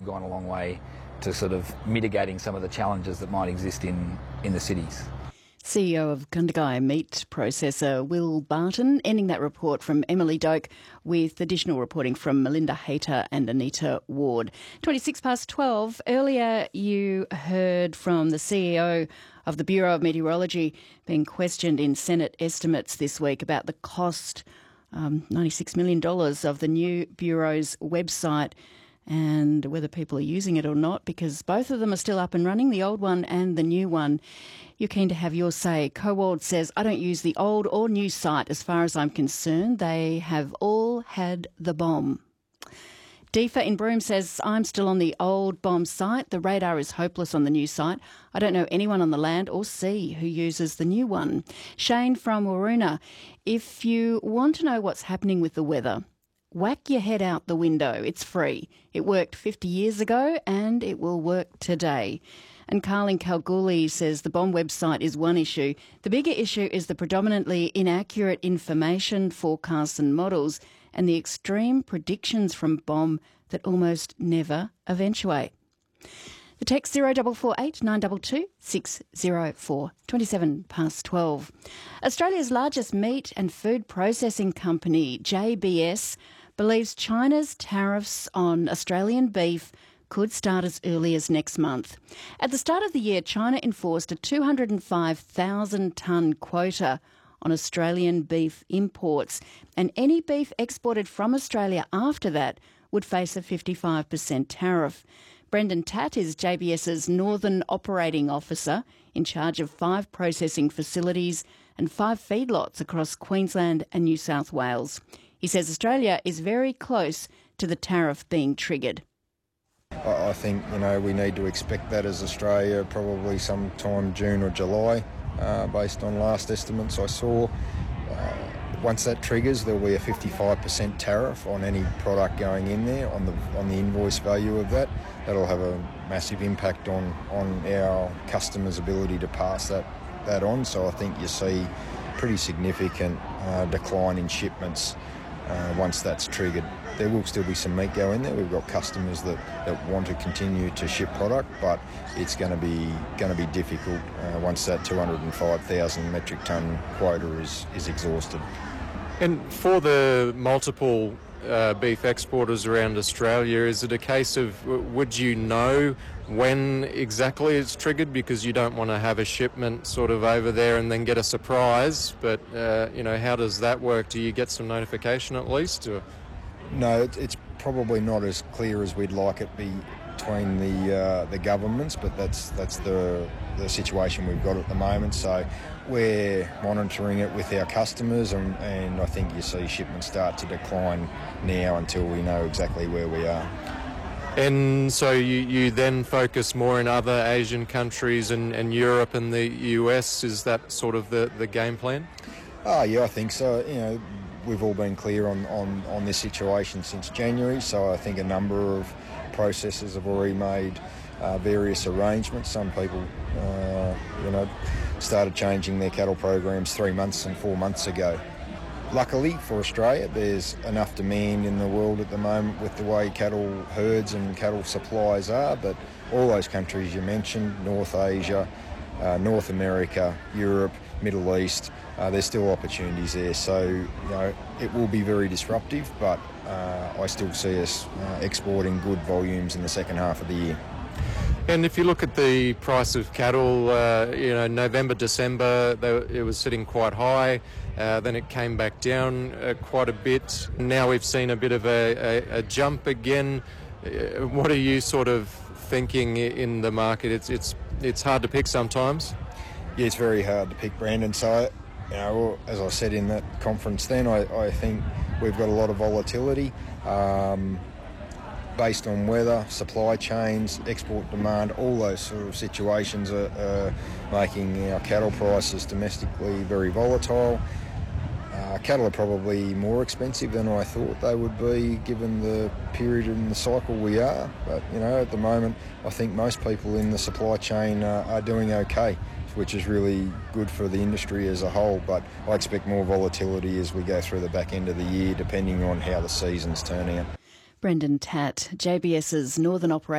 gone a long way to sort of mitigating some of the challenges that might exist in the cities. CEO of Gundagai Meat Processor Will Barton, ending that report from Emily Doak with additional reporting from Melinda Hayter and Anita Ward. 12:26. Earlier you heard from the CEO of the Bureau of Meteorology being questioned in Senate estimates this week about the cost, $96 million of the new Bureau's website, and whether people are using it or not, because both of them are still up and running, the old one and the new one. You're keen to have your say. Cowald says, I don't use the old or new site as far as I'm concerned. They have all had the bomb. Deefa in Broome says, I'm still on the old bomb site. The radar is hopeless on the new site. I don't know anyone on the land or sea who uses the new one. Shane from Waroona, if you want to know what's happening with the weather, whack your head out the window. It's free. It worked 50 years ago and it will work today. And Carl in Kalgoorlie says the bomb website is one issue. The bigger issue is the predominantly inaccurate information, forecasts and models, and the extreme predictions from bomb that almost never eventuate. The text 0448 922 604. 12:27. Australia's largest meat and food processing company, JBS, believes China's tariffs on Australian beef could start as early as next month. At the start of the year, China enforced a 205,000-tonne quota on Australian beef imports, and any beef exported from Australia after that would face a 55% tariff. Brendan Tatt is JBS's Northern Operating Officer in charge of 5 processing facilities and 5 feedlots across Queensland and New South Wales. He says Australia is very close to the tariff being triggered. I think, we need to expect that as Australia, probably sometime June or July, based on last estimates I saw. Once that triggers, there'll be a 55% tariff on any product going in there, on the invoice value of that. That'll have a massive impact on our customers' ability to pass that on. So I think you see pretty significant decline in shipments once that's triggered. There will still be some meat go in there. We've got customers that want to continue to ship product, but it's going to be difficult once that 205,000 metric tonne quota is exhausted. And for the multiple beef exporters around Australia, is it a case of would you know when exactly it's triggered, because you don't want to have a shipment sort of over there and then get a surprise? But how does that work? Do you get some notification at least? Or? No, it's probably not as clear as we'd like it be between the governments, but that's the situation we've got at the moment. So we're monitoring it with our customers, and I think you see shipments start to decline now until we know exactly where we are. And so you then focus more in other Asian countries and Europe and the US. Is that sort of the game plan? Oh, yeah, I think so. We've all been clear on this situation since January, so I think a number of processors have already made various arrangements. Some people, started changing their cattle programs 3 months and 4 months ago. Luckily for Australia, there's enough demand in the world at the moment with the way cattle herds and cattle supplies are, but all those countries you mentioned, North Asia, North America, Europe, Middle East, there's still opportunities there. So, it will be very disruptive, but I still see us exporting good volumes in the second half of the year. And if you look at the price of cattle, November, December, it was sitting quite high. Then it came back down quite a bit. Now we've seen a bit of a jump again. What are you sort of thinking in the market? It's hard to pick sometimes. Yeah, it's very hard to pick, Brandon. So, as I said in that conference then, I think we've got a lot of volatility based on weather, supply chains, export demand. All those sort of situations are making our cattle prices domestically very volatile. Cattle are probably more expensive than I thought they would be given the period in the cycle we are. But, at the moment, I think most people in the supply chain are doing okay, which is really good for the industry as a whole. But I expect more volatility as we go through the back end of the year, depending on how the seasons turn out. Brendan Tatt, JBS's Northern Operating